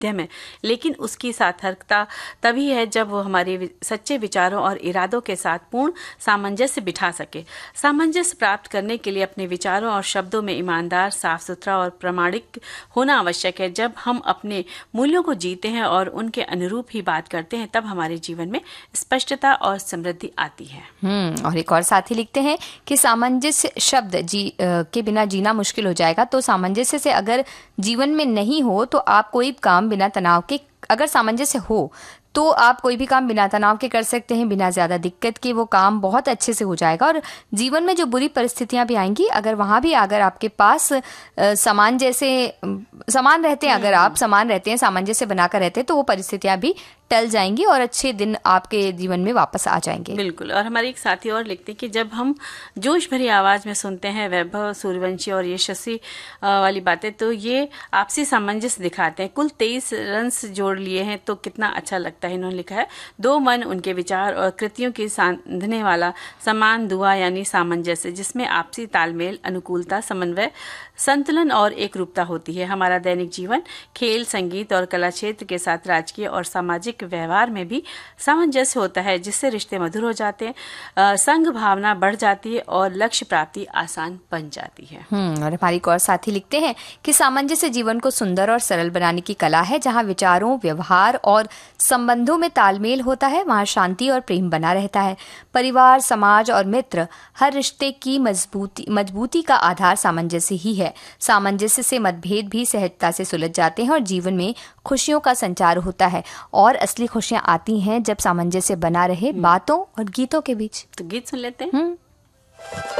में, लेकिन उसकी सार्थकता तभी है जब वो हमारे सच्चे विचारों और इरादों के साथ पूर्ण सामंजस्य बिठा सके। सामंजस्य प्राप्त करने के लिए अपने विचारों और शब्दों में ईमानदार, साफ सुथरा और प्रामाणिक होना आवश्यक है। जब हम अपने मूल्यों को जीते हैं और उनके अनुरूप ही बात करते हैं, तब हमारे जीवन में स्पष्टता और समृद्धि आती है। और एक और साथी लिखते हैं कि सामंजस्य शब्द के बिना जीना मुश्किल हो जाएगा। तो सामंजस्य से अगर जीवन में नहीं हो तो आप कोई काम बिना तनाव के, अगर सामंजस्य हो तो आप कोई भी काम बिना तनाव के कर सकते हैं, बिना ज़्यादा दिक्कत के वो काम बहुत अच्छे से हो जाएगा। और जीवन में जो बुरी परिस्थितियां भी आएंगी, अगर वहाँ भी अगर आपके पास समान रहते हैं, अगर आप समान रहते हैं, सामंजस्य बनाकर रहते हैं, तो वो परिस्थितियां भी टल जाएंगी और अच्छे दिन आपके जीवन में वापस आ जाएंगे। बिल्कुल। और हमारे एक साथी और लिखते हैं कि जब हम जोश भरी आवाज़ में सुनते हैं वैभव सूर्यवंशी और यशस्वी वाली बातें, तो ये आपसी सामंजस्य दिखाते हैं। कुल 23 रन्स जोड़ लिए हैं तो कितना अच्छा लगता है। इन्होंने लिखा है, दो मन, उनके विचार और कृतियों की साधने वाला समान दुआ यानी सामंजस्य, जिसमें आपसी तालमेल, अनुकूलता, समन्वय, संतुलन और एक रूपता होती है। हमारा दैनिक जीवन खेल, संगीत और कला क्षेत्र के साथ राजकीय और सामाजिक व्यवहार में भी सामंजस्य होता है, जिससे रिश्ते मधुर हो जाते हैं, संघ भावना बढ़ जाती है और लक्ष्य प्राप्ति आसान बन जाती है। और हमारी एक और साथी लिखते हैं कि सामंजस्य जीवन को सुंदर और सरल बनाने की कला है। जहाँ विचारों, व्यवहार और संबंधों में तालमेल होता है, वहाँ शांति और प्रेम बना रहता है। परिवार, समाज और मित्र, हर रिश्ते की मजबूती का आधार सामंजस्य ही है। सामंजस्य से मतभेद भी सहजता से सुलझ जाते हैं और जीवन में खुशियों का संचार होता है। और असली खुशियां आती हैं जब सामंजस्य बना रहे बातों और गीतों के बीच। तो गीत सुन लेते हैं।